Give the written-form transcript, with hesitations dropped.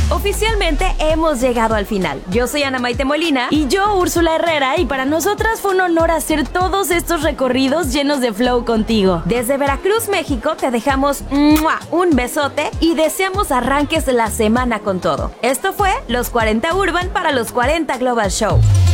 Oficialmente hemos llegado al final. Yo soy Ana Maite Molina y yo, Úrsula Herrera, y para nosotras fue un honor hacer todos estos recorridos llenos de flow contigo. Desde Veracruz, México, te dejamos un besote y deseamos arranques la semana con todo. Esto fue Los 40 Urban para los 40 Global Show.